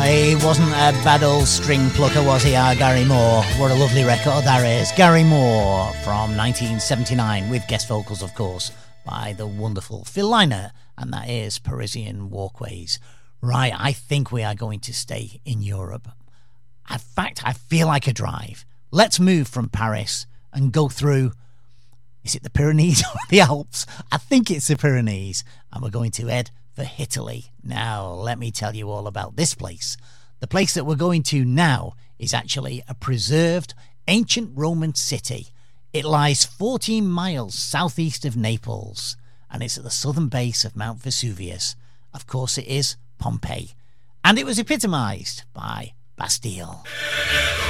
He wasn't a bad old string plucker, was he, Gary Moore? What a lovely record that is. Gary Moore from 1979, with guest vocals, of course, by the wonderful Phil Lynott, and that is Parisian Walkways. Right, I think we are going to stay in Europe. In fact, I feel like a drive. Let's move from Paris and go through, is it the Pyrenees or the Alps? I think it's the Pyrenees, and we're going to head for Italy. Now, let me tell you all about this place. The place that we're going to now is actually a preserved ancient Roman city. It lies 14 miles southeast of Naples, and it's at the southern base of Mount Vesuvius. Of course, it is Pompeii, and it was epitomised by Bastille.